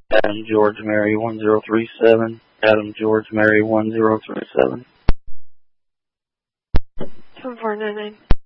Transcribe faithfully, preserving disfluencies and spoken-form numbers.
Adam George Mary one zero three seven. Adam George Mary one zero three seven. seven four nine nine.